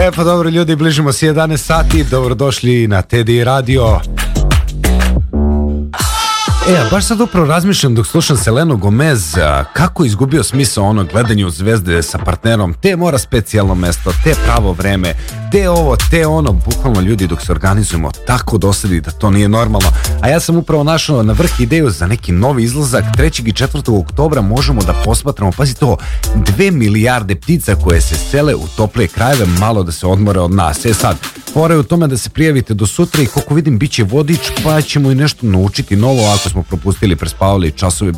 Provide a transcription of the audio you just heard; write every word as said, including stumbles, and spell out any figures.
E pa dobro ljudi, bližimo se jedanaest sati, dobrodošli na Teddy Radio. E, a baš sad upravo razmišljam dok slušam Selenu Gomez, a, kako izgubio smisao ono gledanju zvezde sa partnerom, te mora specijalno mesto, te pravo vreme, te ovo, te ono, bukvalno ljudi dok se organizujemo tako dosadi da to nije normalno. A ja sam upravo našao na vrh ideju za neki novi izlazak, trećeg i četvrtog oktobra možemo da posmatramo, pazi to, dve milijarde ptica koje se sele u tople krajeve, malo da se odmore od nas. E sad, fora je u tome da se prijavite do sutra i koliko vidim bit će vodič, pa ćemo i nešto naučiti novo ako smo propustili, prespavali časove